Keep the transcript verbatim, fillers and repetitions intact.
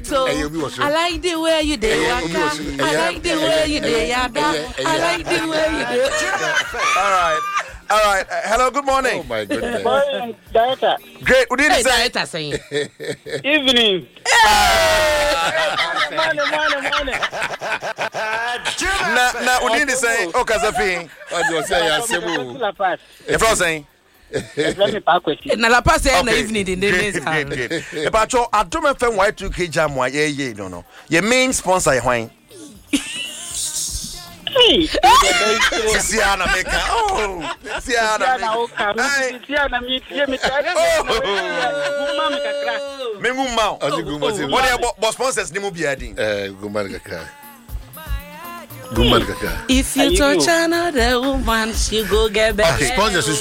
cute. I like the way you do. I like the way you do. I like the way you do. All right. All right. Uh, hello, good morning. Oh, my goodness. Morning, Director. Great. What did you say? Director saying. Evening. Morning, morning, morning. Na, na, what did you say? Oh, Kazafi. What do you say? I say, La Paz. If I was saying. Let me pack with you. Na La Paz in the evening in the Great, great, great. If I told I don't know why two K jam why yeah yeah no no. Your main sponsor why? Hey. Siana Meka. Oh, Siana Meka. Siana mi mi mi Me ngumma. What are boss sponsors ni mu biadin? Eh, gumar kaka. Gumar kaka. If you touch another woman, she go get better. Sponsors